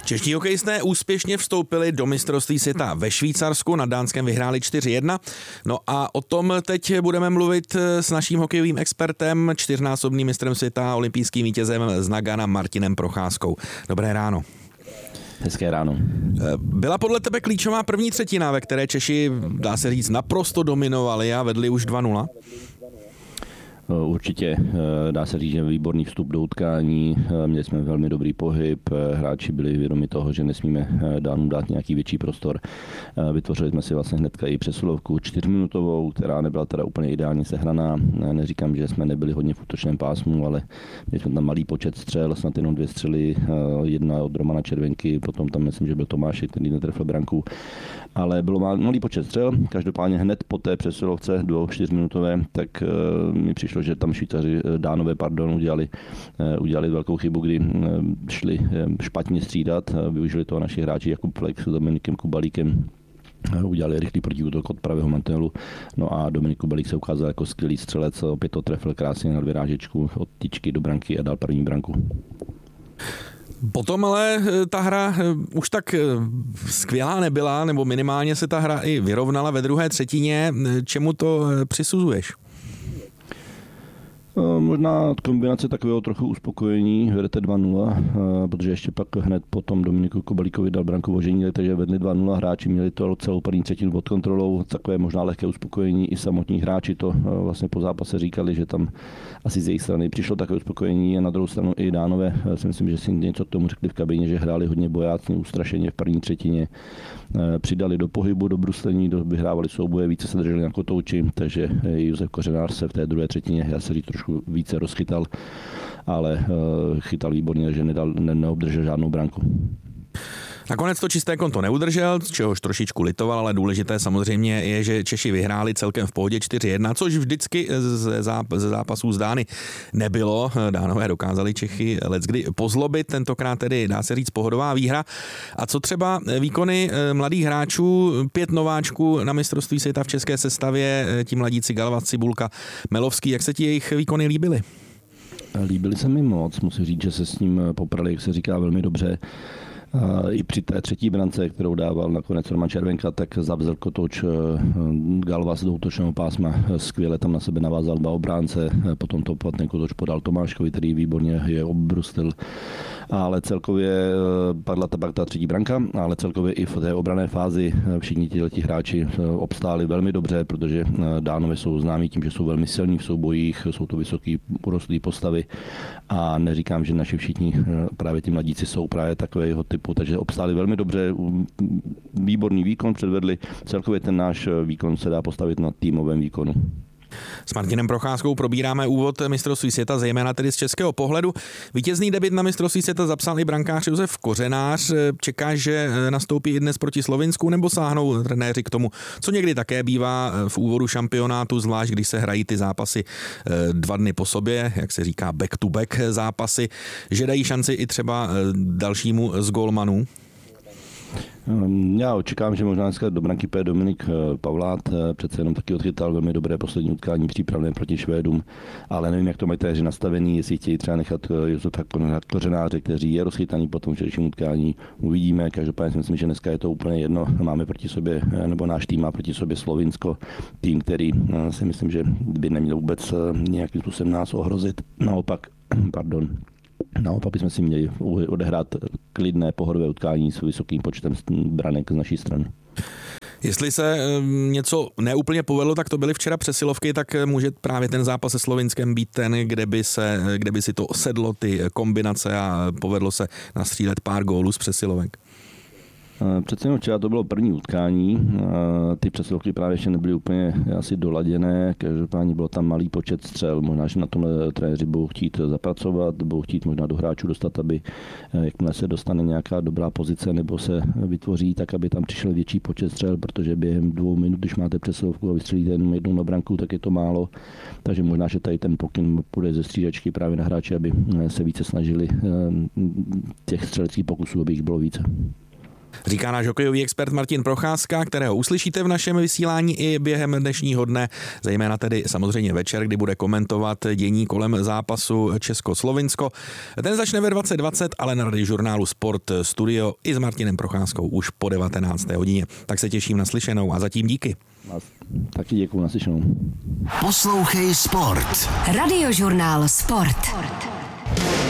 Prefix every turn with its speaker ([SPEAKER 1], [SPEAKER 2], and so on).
[SPEAKER 1] Čeští hokejisté úspěšně vstoupili do mistrovství světa ve Švýcarsku, nad Dánskem vyhráli 4-1. No a o tom teď budeme mluvit s naším hokejovým expertem, čtyřnásobným mistrem světa, olympijským vítězem z Nagana Martinem Procházkou. Dobré ráno.
[SPEAKER 2] Hezké ráno.
[SPEAKER 1] Byla podle tebe klíčová první třetina, ve které Češi, dá se říct, naprosto dominovali a vedli už 2-0?
[SPEAKER 2] Určitě dá se říct, že výborný vstup do utkání, měli jsme velmi dobrý pohyb, hráči byli vědomi toho, že nesmíme Dánům dát nějaký větší prostor. Vytvořili jsme si vlastně hnedka i přesilovku 4minutovou, která nebyla teda úplně ideálně sehraná. Neříkám, že jsme nebyli hodně v útočném pásmu, ale měli jsme tam malý počet střel, snad jenom 2 střely, jedna od Romana Červenky, potom tam myslím, že byl Tomášek, který netrefil branku. Ale bylo malý počet střel, každopádně hned po té přesilovce 2-4minutové, tak mi přišlo, že tam Švýcaři, Dánové, udělali velkou chybu, kdy šli špatně střídat, využili toho naši hráči Jakub Flex s Dominikem Kubalíkem. Udělali rychlý protiútok od pravého mantinelu. No a Dominik Kubalík se ukázal jako skvělý střelec, opět to trefil krásně na vyrážečku od tyčky do branky a dal první branku.
[SPEAKER 1] Potom ale ta hra už tak skvělá nebyla, nebo minimálně se ta hra i vyrovnala ve druhé třetině. Čemu to přisuzuješ?
[SPEAKER 2] Možná kombinace takového trochu uspokojení, vedete 2-0, protože ještě pak hned potom Dominiku Kubalíkovi dal branku Voženílek, takže vedli 2-0, hráči měli to celou první třetinu pod kontrolou, takové možná lehké uspokojení, i samotní hráči to vlastně po zápase říkali, že tam asi z jejich strany přišlo takové uspokojení a na druhou stranu i Dánové, si myslím, že si něco k tomu řekli v kabině, že hráli hodně bojácně, ustrašeně v první třetině, přidali do pohybu, do bruslení, vyhrávali souboje, více se drželi na kotouči, takže Josef Kořenář se v té druhé třetině, já se říct, trošku více rozchytal, ale chytal výborně, že neobdržel žádnou branku.
[SPEAKER 1] Nakonec to čisté konto neudržel, z čehož trošičku litoval, ale důležité samozřejmě je, že Češi vyhráli celkem v pohodě 4-1, což vždycky ze zápasů z Dány nebylo. Dánové dokázali Čechy leckdy pozlobit, tentokrát tedy dá se říct pohodová výhra. A co třeba výkony mladých hráčů, 5 nováčků na mistrovství světa v české sestavě, ti mladíci Galvas, Cibulka, Melovský, jak se ti jejich výkony líbily?
[SPEAKER 2] Líbily se mi moc, musím říct, že se s ním poprali, jak se říká, velmi dobře. I při té třetí brance, kterou dával nakonec Roman Červenka, tak zavzel kotouč Galvas do útočného pásma. Skvěle tam na sebe navázal 2 obránce, potom to ten kotouč podal Tomáškovi, který výborně je obrustil. Ale celkově padla ta třetí branka, ale celkově i v té obranné fázi všichni ti hráči obstáli velmi dobře, protože Dánové jsou známí tím, že jsou velmi silní v soubojích, jsou to vysoký urostlý postavy a neříkám, že naši všichni právě ti mladíci jsou právě takového typu, takže obstáli velmi dobře, výborný výkon předvedli, celkově ten náš výkon se dá postavit na týmovém výkonu.
[SPEAKER 1] S Martinem Procházkou probíráme úvod mistrovství světa, zejména tedy z českého pohledu. Vítězný debut na mistrovství světa zapsal i brankář Josef Kořenář. Čekáš, že nastoupí i dnes proti Slovinsku, nebo sáhnou trenéři k tomu, co někdy také bývá v úvodu šampionátu, zvlášť když se hrají ty zápasy 2 dny po sobě, jak se říká back-to-back zápasy, že dají šanci i třeba dalšímu z gólmanů?
[SPEAKER 2] Já očekávám, že možná dneska do branky půjde Dominik Pavlát, přece jenom taky odchytal velmi dobré poslední utkání přípravné proti Švédům, ale nevím, jak to mají téři nastavený, jestli chtějí třeba nechat Josefa Kořenáře, který je rozchytaný po tom včerejším utkání, uvidíme, každopádně si myslím, že dneska je to úplně jedno, máme proti sobě, nebo náš tým má proti sobě Slovinsko, tým, který si myslím, že by neměl vůbec nějakým způsobem nás ohrozit, Naopak bychom si měli odehrát klidné pohodové utkání s vysokým počtem branek z naší strany.
[SPEAKER 1] Jestli se něco neúplně povedlo, tak to byly včera přesilovky, tak může právě ten zápas se Slovinskem být ten, kde by si to sedlo ty kombinace a povedlo se nastřílet pár gólů z přesilovek.
[SPEAKER 2] Přece jenom včera to bylo první utkání, ty přesilovky právě ještě nebyly úplně asi doladěné, každopádně bylo tam malý počet střel, možná, že na tomhle trenéři budou chtít zapracovat, budou chtít možná do hráčů dostat, aby jakmile se dostane nějaká dobrá pozice nebo se vytvoří, tak aby tam přišel větší počet střel, protože během 2 minut, když máte přesilovku a vystřelíte jenom jednou na branku, tak je to málo, takže možná, že tady ten pokyn půjde ze střídačky právě na hráči, aby se více snažili těch střeleckých pokusů, aby jich bylo více.
[SPEAKER 1] Říká náš hokejový expert Martin Procházka, kterého uslyšíte v našem vysílání i během dnešního dne, zejména tedy samozřejmě večer, kdy bude komentovat dění kolem zápasu Česko-Slovinsko. Ten začne ve 20:20, ale na Radiožurnálu Sport Studio i s Martinem Procházkou už po 19. hodině. Tak se těším na slyšenou a zatím díky.
[SPEAKER 2] Taky děkuju, na slyšenou.
[SPEAKER 3] Poslouchej Sport.
[SPEAKER 4] Radiožurnál Sport.